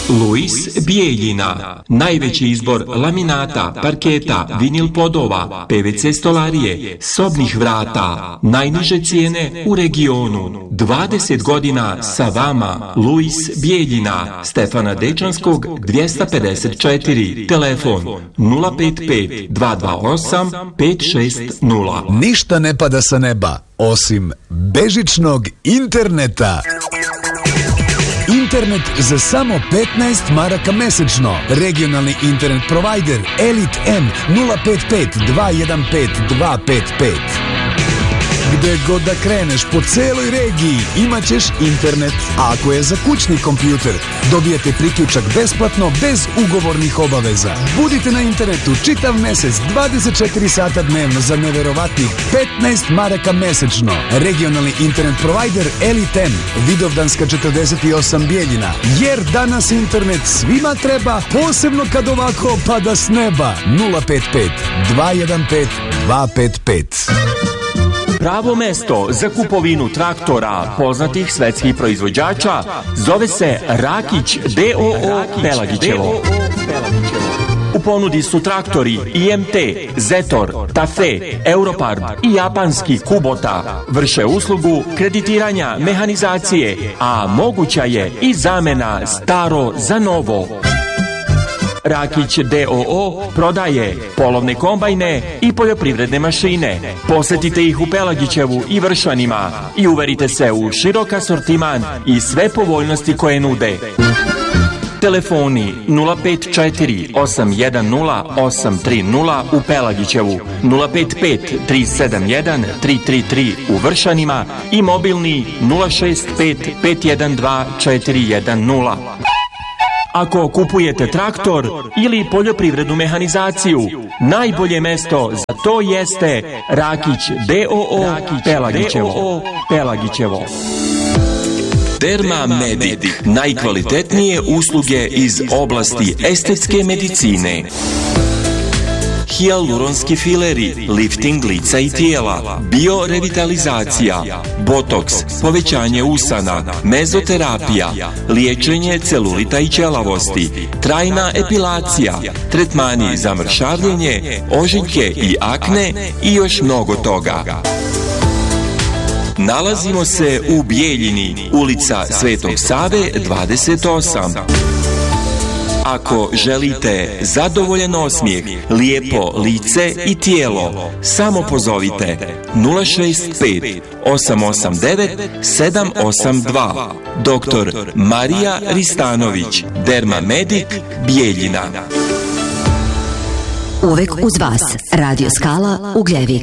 Luis Bijeljina. Najveći izbor laminata, parketa, vinil podova, PVC stolarije, sobnih vrata. Najniže cijene u regionu. 20 godina sa vama. Luis Bijeljina. Stefana Dečanskog 254. Telefon 055 228 560. Ništa ne pada sa neba osim bežičnog interneta. Internet za samo 15 maraka mesečno. Regionalni internet provider Elite M 055 215 255. Gde god da kreneš po celoj regiji imaćeš internet. A ako je za kućni kompjuter, dobijete priključak besplatno bez ugovornih obaveza. Budite na internetu čitav mesec 24 sata dnevno za neverovatnih 15 maraka mesečno. Regionalni internet provider Elite M, Vidovdanska 48 Bijeljina. Jer danas internet svima treba, posebno kad ovako pada s neba. 055 215 255. Pravo mesto za kupovinu traktora poznatih svetskih proizvođača zove se Rakić D.O.O. Pelagićevo. U ponudi su traktori IMT, Zetor, Tafe, Europard i japanski Kubota. Vrše uslugu kreditiranja mehanizacije, a moguća je i zamena staro za novo. Rakić D.O.O. prodaje polovne kombajne i poljoprivredne mašine. Posetite ih u Pelagićevu i Vršanima i uverite se u širok asortiman i sve povoljnosti koje nude. Telefoni 054 810 830 u Pelagićevu, 055 371 333 u Vršanima i mobilni 065 512 410. Ako kupujete traktor ili poljoprivrednu mehanizaciju, najbolje mesto za to jeste Rakić D.O.O. Pelagićevo. Derma Medic. Najkvalitetnije usluge iz oblasti estetske medicine. Hijaluronski fileri, lifting lica i tijela, biorevitalizacija, botoks, povećanje usana, mezoterapija, liječenje celulita i ćelavosti, trajna epilacija, tretmani za mršavljenje, ožiljke i akne i još mnogo toga. Nalazimo se u Bijeljini, ulica Svetog Save 28. Ako želite zadovoljan osmijeh, lijepo lice i tijelo, samo pozovite 065 889 782. Dr. Marija Ristanović, Derma Medic, Bijeljina. Uvek uz vas, Radio Skala, Ugljevik.